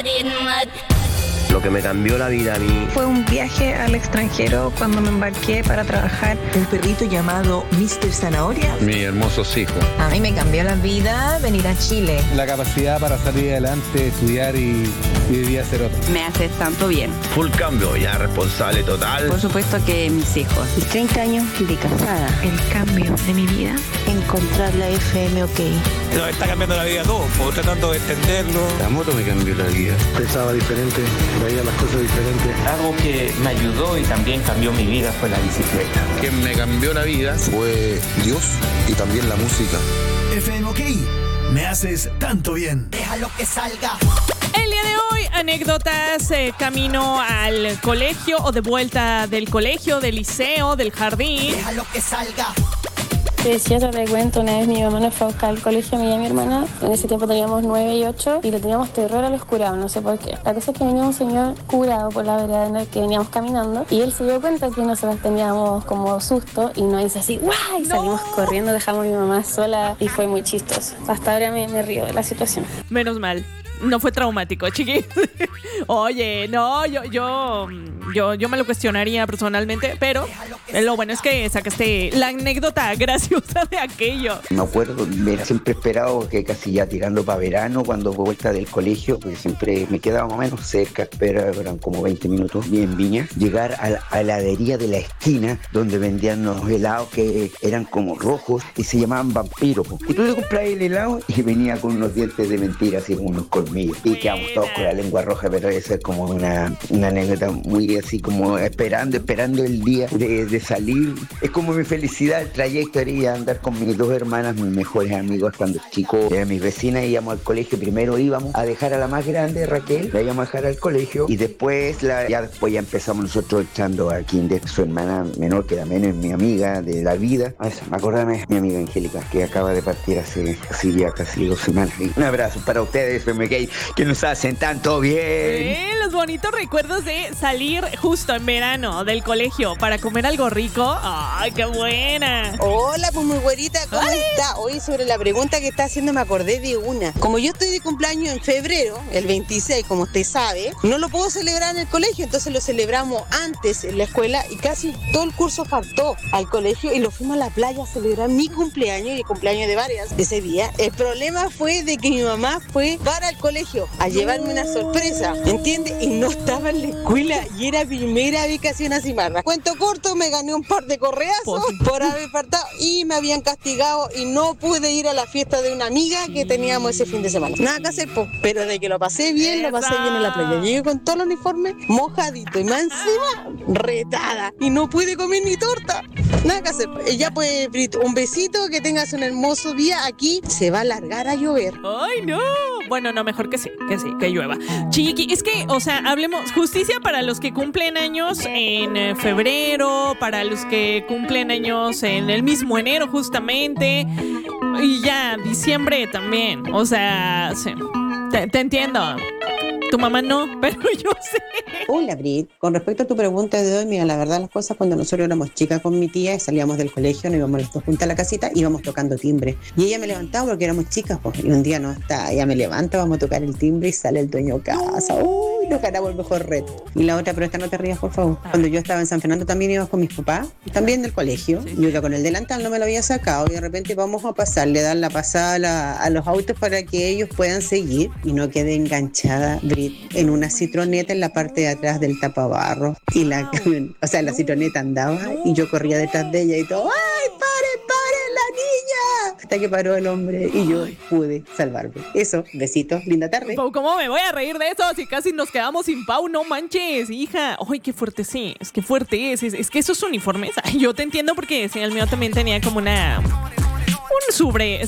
Lo que me cambió la vida a mí fue un viaje al extranjero cuando me embarqué para trabajar. Un perrito llamado Mr. Zanahoria. Mis hermosos hijos. A mí me cambió la vida venir a Chile. La capacidad para salir adelante, estudiar y vivir a ser otro. Me hace tanto bien. full cambio, ya responsable total. Por supuesto que mis hijos. Mis 30 años de casada. El cambio de mi vida. Encontrar la FM OK. Nos está cambiando la vida a todos, tratando de entenderlo. La moto me cambió la vida. Pensaba diferente, veía las cosas diferentes. Algo que me ayudó y también cambió mi vida fue la bicicleta. Quien me cambió la vida fue Dios y también la música. FM OK, me haces tanto bien. Déjalo que salga. El día de hoy, anécdotas camino al colegio o de vuelta del colegio, del liceo, del jardín. Déjalo que salga. Decía, te cuento, una vez mi mamá nos fue a buscar al colegio a mí y a mi hermana. En ese tiempo teníamos 9 y 8 y le teníamos terror a los curados, no sé por qué. La cosa es que venía un señor curado por la vereda en la que veníamos caminando y él se dio cuenta que nosotros teníamos como susto y nos dice así, ¡guau! Y salimos corriendo, dejamos a mi mamá sola y fue muy chistoso. Hasta ahora me río de la situación. Menos mal. No fue traumático, chiquis. Oye, no, yo me lo cuestionaría personalmente, pero lo bueno es que sacaste la anécdota graciosa de aquello. Me acuerdo, siempre esperado que casi ya tirando para verano, cuando fue vuelta del colegio, porque siempre me quedaba más o menos cerca, pero eran como 20 minutos, bien Viña, llegar a la heladería de la esquina, donde vendían unos helados que eran como rojos y se llamaban vampiros. Y tú le comprabas el helado y venía con unos dientes de mentira, así como unos colmillos. Y quedamos todos con la lengua roja, pero eso es como una anécdota muy así como esperando el día de salir. Es como mi felicidad, el trayecto era andar con mis dos hermanas, mis mejores amigos cuando chico. Mis vecinas íbamos al colegio, primero íbamos a dejar a la más grande, Raquel, la íbamos a dejar al colegio y después ya empezamos nosotros echando a Kinder, su hermana menor, que también es mi amiga de la vida. Acordarme, mi amiga Angélica, que acaba de partir hace ya casi 2 semanas. Y un abrazo para ustedes, FM, que nos hacen tanto bien. Los bonitos recuerdos de salir justo en verano del colegio para comer algo rico. ¡Ay, qué buena! Hola, pues muy güerita, ¿cómo está? Hoy sobre la pregunta que está haciendo me acordé de una. Como yo estoy de cumpleaños en febrero, el 26, como usted sabe, no lo puedo celebrar en el colegio, entonces lo celebramos antes en la escuela y casi todo el curso faltó al colegio y lo fuimos a la playa a celebrar mi cumpleaños y el cumpleaños de varias ese día. El problema fue de que mi mamá fue para el colegio a llevarme una sorpresa, ¿entiendes? Y no estaba en la escuela y era primera vez que hacía una cimarra. Cuento corto, me gané un par de correazos por haber faltado y me habían castigado y no pude ir a la fiesta de una amiga que teníamos ese fin de semana. Nada que hacer, pero de que lo pasé bien en la playa. Llegué con todo el uniforme mojadito y más encima retada y no pude comer ni torta. Nada que hacer. Ya pues, Brito, un besito, que tengas un hermoso día. Aquí se va a largar a llover. ¡Ay, no! Bueno, no, mejor que llueva. Chiqui, es que, o sea, hablemos justicia para los que cumplen años en febrero, para los que cumplen años en el mismo enero justamente, y ya, diciembre también. O sea, sí, te entiendo. Tu mamá no, pero yo sé. Hola, Brit. Con respecto a tu pregunta de hoy, mira, la verdad las cosas, cuando nosotros éramos chicas con mi tía, salíamos del colegio, nos íbamos las dos juntas a la casita, íbamos tocando timbre. Y ella me levantaba porque éramos chicas, pues, y un día no está, ella me levanta, vamos a tocar el timbre y sale el dueño de casa. Uy, nos ganamos el mejor reto. Y la otra, pero esta no te rías, por favor. Cuando yo estaba en San Fernando también íbamos con mis papás, también del colegio. Yo iba con el delantal, no me lo había sacado, y de repente vamos a pasar, le dan la pasada a los autos para que ellos puedan seguir, y no quedé enganchada, Brit, en una citroneta en la parte de atrás del tapabarro y la citroneta andaba y yo corría detrás de ella y todo, ¡ay, pare la niña! Hasta que paró el hombre y yo pude salvarme. Eso, besitos, linda tarde. ¿Cómo me voy a reír de eso si casi nos quedamos sin Pau? No manches, hija. Ay, qué fuerte sí, es que fuerte es que esos uniformes, ay, yo te entiendo porque sí, el mío también tenía como un sobre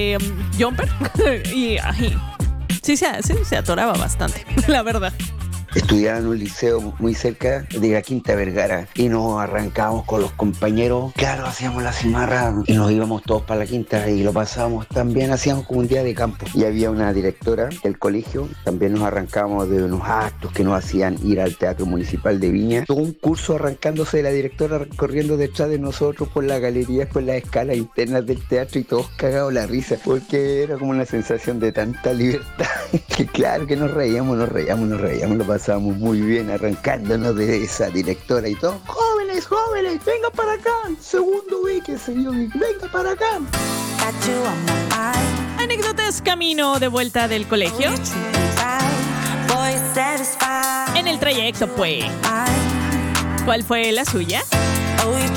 jumper y ay, sí se atoraba bastante, la verdad. estudiaba en un liceo muy cerca de la Quinta Vergara y nos arrancábamos con los compañeros. Claro, hacíamos la cimarra y nos íbamos todos para la quinta y lo pasábamos también, hacíamos como un día de campo. Y había una directora del colegio, también nos arrancábamos de unos actos que nos hacían ir al Teatro Municipal de Viña. Todo un curso arrancándose de la directora corriendo detrás de nosotros por las galerías, por las escalas internas del teatro y todos cagados la risa, porque era como una sensación de tanta libertad que claro que nos reíamos, lo pasábamos muy bien arrancándonos de esa directora y todo. Jóvenes, venga para acá, segundo B, qué sé yo, venga para acá. Anécdotas camino de vuelta del colegio. En el trayecto, pues. ¿Cuál fue la suya?